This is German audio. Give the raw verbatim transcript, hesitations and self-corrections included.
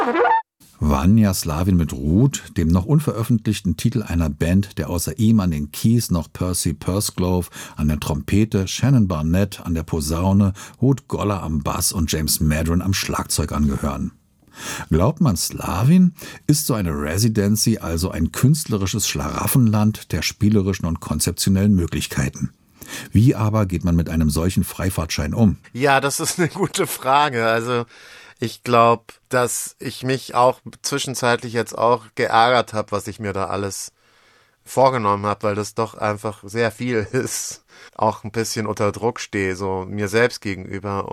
Vanya Slavin mit Root, dem noch unveröffentlichten Titel einer Band, der außer ihm an den Keys noch Percy Pursglove an der Trompete, Shannon Barnett an der Posaune, Ruth Goller am Bass und James Madron am Schlagzeug angehören. Glaubt man Slavin, ist so eine Residency also ein künstlerisches Schlaraffenland der spielerischen und konzeptionellen Möglichkeiten. Wie aber geht man mit einem solchen Freifahrtschein um? Ja, das ist eine gute Frage. Also ich glaube, dass ich mich auch zwischenzeitlich jetzt auch geärgert habe, was ich mir da alles vorgenommen habe, weil das doch einfach sehr viel ist. Auch ein bisschen unter Druck stehe, so mir selbst gegenüber.